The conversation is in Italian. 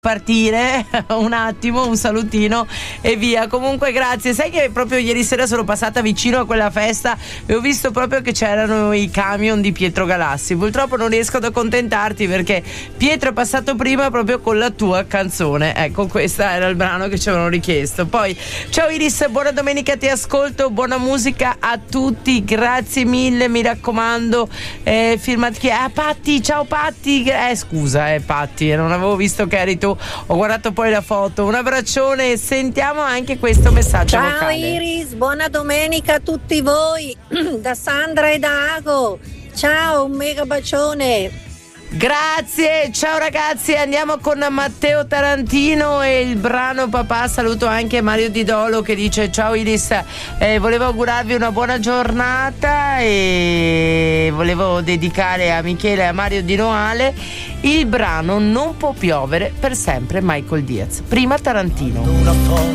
partire un attimo, un salutino e via. Comunque grazie. Sai che proprio ieri sera sono passata vicino a quella festa e ho visto proprio che c'erano i camion di Pietro Galassi. Purtroppo non riesco ad accontentarti perché Pietro è passato prima proprio con la tua canzone. Ecco, questo era il brano che ci avevano richiesto. Poi ciao Iris, buona domenica, ti ascolto, buona musica a tutti, grazie mille, mi raccomando. Firmati chi è? Patti, ciao Patti. Scusa, Patti, non avevo visto che eri tu. Ho guardato poi la foto. Un abbraccione e sentiamo anche questo messaggio ciao vocale. Iris, buona domenica a tutti voi da Sandra e da Ago. Ciao, un mega bacione. Grazie, ciao ragazzi, andiamo con Matteo Tarantino e il brano Papà. Saluto anche Mario Di Dolo che dice ciao Iris, volevo augurarvi una buona giornata e volevo dedicare a Michele e a Mario Di Noale il brano Non può piovere per sempre, Michael Diaz. Prima Tarantino.